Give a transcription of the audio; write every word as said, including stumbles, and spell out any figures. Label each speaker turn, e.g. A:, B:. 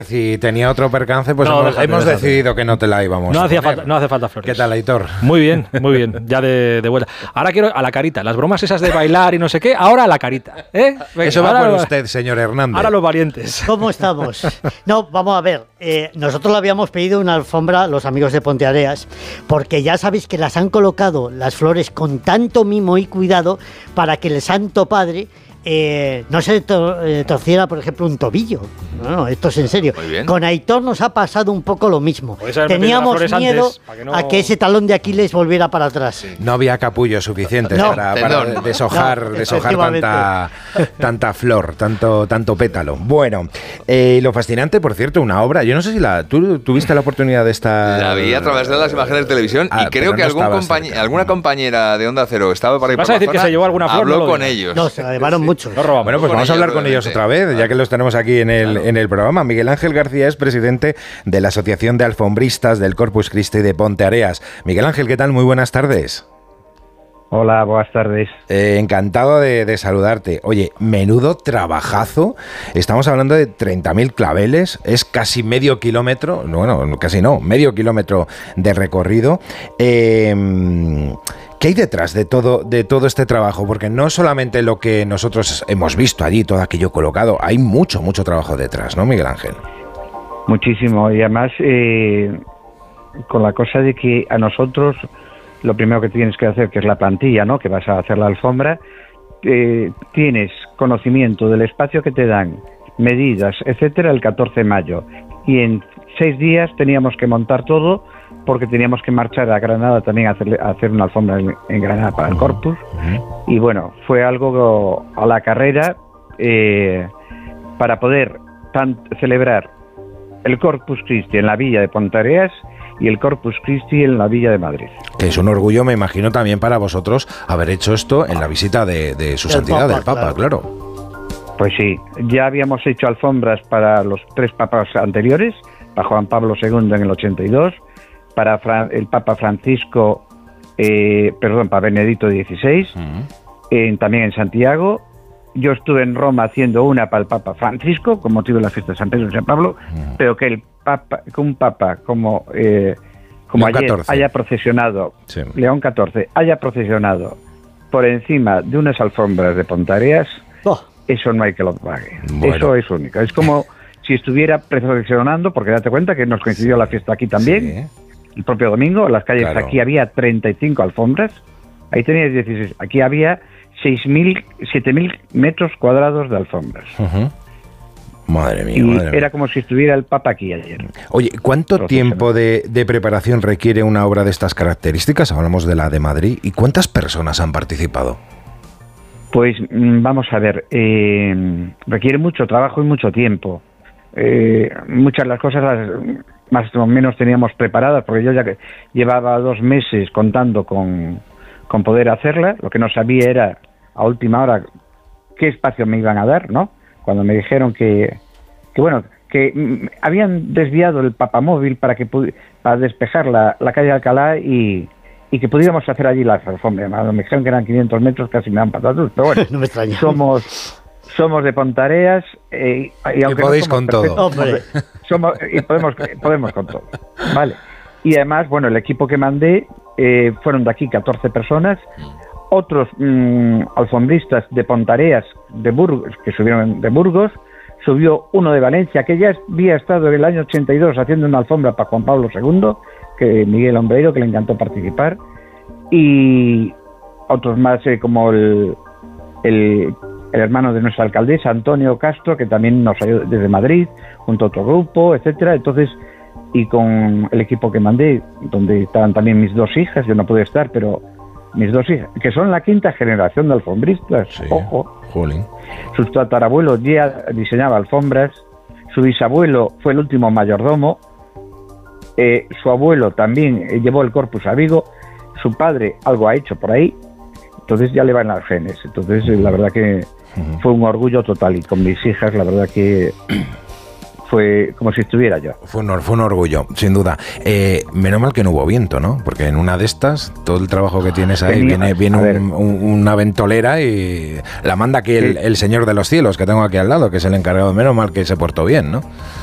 A: Si tenía otro percance, pues
B: no,
A: hemos,
B: déjate,
A: hemos
B: déjate.
A: decidido que no te la íbamos
B: no
A: a
B: hacía
A: poner.
B: falta, No hace falta flores.
A: ¿Qué tal, Aitor?
B: Muy bien, muy bien. Ya de, de vuelta. Ahora quiero a la carita. Las bromas esas de bailar y no sé qué, ahora a la carita. ¿eh? Venga,
A: Eso va
B: ahora,
A: por usted, señor Hernández.
B: Ahora los valientes.
C: ¿Cómo estamos? No, vamos a ver. Eh, nosotros le habíamos pedido una alfombra a los amigos de Ponteareas, porque ya sabéis que las han colocado las flores con tanto mimo y cuidado para que el Santo Padre Eh, no se to- eh, torciera, por ejemplo, un tobillo. No, no, esto es en serio.
D: Muy bien.
C: Con Aitor nos ha pasado un poco lo mismo.
B: Podéis haber metido
C: Teníamos
B: las flores
C: miedo
B: antes, para que no-
C: a que ese talón de Aquiles volviera para atrás.
A: No había capullos suficientes
C: No.
A: para, para
D: Tendón.
A: deshojar,
C: No,
A: deshojar
C: efectivamente.
A: tanta, tanta flor, tanto, tanto pétalo. Bueno, eh, lo fascinante, por cierto, una obra. Yo no sé si la tú tuviste la oportunidad de estar.
D: La vi a través de las imágenes de televisión
A: Ah,
D: y creo
A: pero
D: que
A: no
D: algún
A: estabas
D: compañ-
A: cerca.
D: alguna compañera de Onda Cero estaba por ahí
B: ¿Vas
D: por
B: a
D: la
B: decir que
D: zona,
B: se llevó alguna flor?
D: habló
B: No lo
D: con
B: digas.
D: ellos.
C: No, se la llevaron muchos.
B: No robamos.
A: Bueno, pues
D: Con
A: vamos a
D: ellos,
A: hablar con ellos
D: probablemente.
A: otra vez, ya que los tenemos aquí en el, en el programa. Miguel Ángel García es presidente de la Asociación de Alfombristas del Corpus Christi de Ponteareas. Miguel Ángel, ¿qué tal? Muy buenas tardes.
E: Hola, buenas tardes.
A: Eh, encantado de, de saludarte. Oye, menudo trabajazo. Estamos hablando de treinta mil claveles, es casi medio kilómetro, bueno, casi no, medio kilómetro de recorrido. Eh, ¿Qué hay detrás de todo, de todo este trabajo? Porque no solamente lo que nosotros hemos visto allí, todo aquello colocado, hay mucho, mucho trabajo detrás, ¿no, Miguel Ángel?
E: Muchísimo. Y además, eh, con la cosa de que a nosotros lo primero que tienes que hacer, que es la plantilla, ¿no? Que vas a hacer la alfombra, eh, tienes conocimiento del espacio que te dan, medidas, etcétera, el catorce de mayo. Y en seis días teníamos que montar todo, porque teníamos que marchar a Granada también a hacer, a hacer una alfombra en, en Granada para el Corpus. Y bueno, fue algo a la carrera eh, para poder tan, celebrar el Corpus Christi en la villa de Ponteareas y el Corpus Christi en la villa de Madrid.
A: Que es un orgullo, me imagino, también para vosotros haber hecho esto en la visita de, de su
C: Del
A: santidad,
C: Papa,
A: del Papa, claro.
E: Pues sí, ya habíamos hecho alfombras para los tres papas anteriores, para Juan Pablo segundo en el ochenta y dos, para Fra- el Papa Francisco, eh, perdón, para Benedicto dieciséis,
A: Mm.
E: en- también en Santiago. Yo estuve en Roma haciendo una para el Papa Francisco, con motivo de la fiesta de San Pedro y San Pablo,
A: Mm.
E: pero que el Papa, que un Papa como, eh, como
A: León
E: ayer
A: catorce.
E: haya procesionado,
A: Sí.
E: León catorce, haya procesionado por encima de unas alfombras de Ponteareas,
C: Oh,
E: eso no hay que lo pague.
A: Bueno.
E: Eso es único. Es como si estuviera procesionando, porque date cuenta que nos coincidió la fiesta aquí también,
A: Sí.
E: el propio domingo, en las calles
A: Claro.
E: aquí había treinta y cinco alfombras, ahí teníais dieciséis, aquí había seis mil, siete mil metros cuadrados de alfombras.
A: Ujú. Madre mía,
E: Y
A: madre mía.
E: era como si estuviera el Papa aquí ayer.
A: Oye, ¿cuánto
E: Procesional.
A: tiempo de, de preparación requiere una obra de estas características? Hablamos de la de Madrid. ¿Y cuántas personas han participado?
E: Pues mm, vamos a ver, eh, requiere mucho trabajo y mucho tiempo. Eh, muchas de las cosas las más o menos teníamos preparadas, porque yo ya que llevaba dos meses contando con, con poder hacerla. Lo que no sabía era a última hora qué espacio me iban a dar, ¿no? Cuando me dijeron que, que bueno, que mm, habían desviado el papamóvil para que pudi- para despejar la, la calle Alcalá y, y que pudiéramos hacer allí las alfombras. Me dijeron que eran quinientos metros, casi me dan patatas, pero bueno,
C: no me extraña.
E: somos somos de Ponteareas eh, y aunque
A: podéis
E: no somos
A: con todo.
E: perfectos,
C: Hombre.
E: somos, y podemos podemos con todo, vale. Y además, bueno, el equipo que mandé eh, fueron de aquí catorce personas, otros mmm, alfombristas de Ponteareas, de Burgos, que subieron de Burgos, subió uno de Valencia, que ya había estado en el año ochenta y dos haciendo una alfombra para Juan Pablo segundo, que Miguel Ombreiro, que le encantó participar, y otros más eh, como el, el, el hermano de nuestra alcaldesa, Antonio Castro, que también nos ayudó desde Madrid, junto a otro grupo, etcétera. Entonces, y con el equipo que mandé, donde estaban también mis dos hijas, yo no pude estar, pero mis dos hijas, que son la quinta generación de alfombristas,
A: Sí.
E: ojo.
A: Jolín.
E: Su tatarabuelo ya diseñaba alfombras, su bisabuelo fue el último mayordomo, eh, su abuelo también eh, llevó el Corpus a Vigo, su padre algo ha hecho por ahí, entonces ya le van las genes. Entonces eh, la verdad que fue un orgullo total, y con mis hijas la verdad que fue como si estuviera yo.
A: Fue un, fue un orgullo, sin duda. Eh, menos mal que no hubo viento, ¿no? Porque en una de estas, todo el trabajo que tienes ahí,
E: Tenía-
A: viene, viene
E: a ver.
A: un- un- una ventolera y la manda aquí el,
E: Sí.
A: el señor de los cielos que tengo aquí al lado, que es el encargado. Menos mal que se portó bien, ¿no?